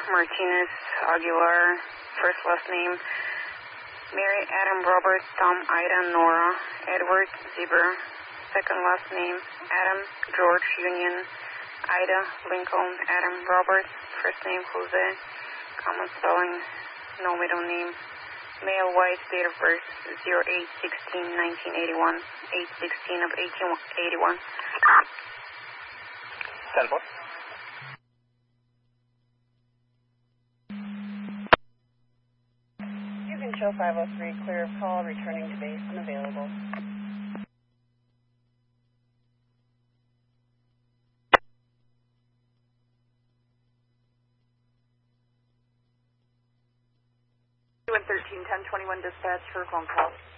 Martinez Aguilar, first last name. Mary Adam Robert Tom Ida Nora Edward Zebra, second last name. Adam George Union Ida Lincoln Adam Robert, first name Jose, common spelling, no middle name. Male, white, date of birth 08/16/1981, 8/16 of 1881. 10-4. Using show 503, clear of call, returning to base, unavailable. One 13 1021 dispatch for a phone call.